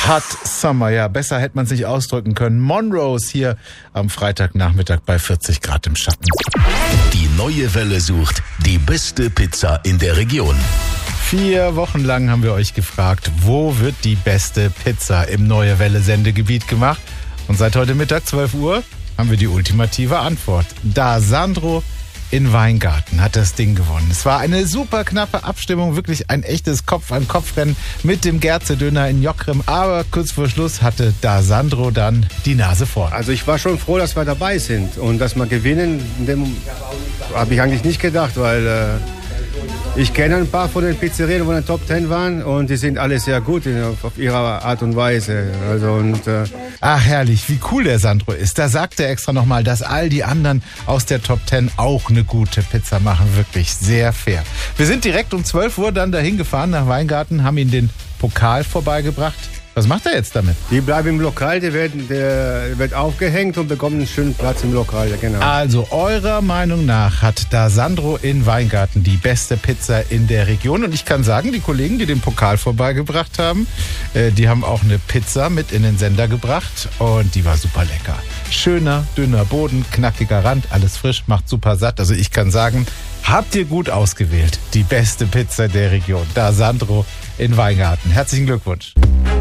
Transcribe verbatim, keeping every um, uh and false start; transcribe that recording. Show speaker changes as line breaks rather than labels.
Hot Summer, ja, besser hätte man es nicht ausdrücken können. Monrose hier am Freitagnachmittag bei vierzig Grad im Schatten.
Die neue Welle sucht die beste Pizza in der Region.
Vier Wochen lang haben wir euch gefragt, wo wird die beste Pizza im Neue Welle Sendegebiet gemacht? Und seit heute Mittag zwölf Uhr haben wir die ultimative Antwort. Da Sandro in Weingarten hat das Ding gewonnen. Es war eine super knappe Abstimmung, wirklich ein echtes Kopf-an-Kopf-Rennen mit dem Gerze-Döner in Jockrim. Aber kurz vor Schluss hatte Da Sandro dann die Nase vorn.
Also ich war schon froh, dass wir dabei sind und dass wir gewinnen, habe ich eigentlich nicht gedacht, weil äh, ich kenne ein paar von den Pizzerien, wo in den Top Ten waren und die sind alle sehr gut in, auf, auf ihre Art und Weise. Also und äh
Ach herrlich, wie cool der Sandro ist. Da sagt er extra nochmal, dass all die anderen aus der Top Ten auch eine gute Pizza machen. Wirklich sehr fair. Wir sind direkt um zwölf Uhr dann dahin gefahren nach Weingarten, haben ihm den Pokal vorbeigebracht. Was macht er jetzt damit?
Die bleiben im Lokal, der wird, der wird aufgehängt und bekommen einen schönen Platz im Lokal, ja, genau.
Also eurer Meinung nach hat Da Sandro in Weingarten die beste Pizza in der Region. Und ich kann sagen, die Kollegen, die den Pokal vorbeigebracht haben, äh, die haben auch eine Pizza mit in den Sender gebracht und die war super lecker. Schöner, dünner Boden, knackiger Rand, alles frisch, macht super satt. Also ich kann sagen, habt ihr gut ausgewählt. Die beste Pizza der Region. Da Sandro in Weingarten. Herzlichen Glückwunsch.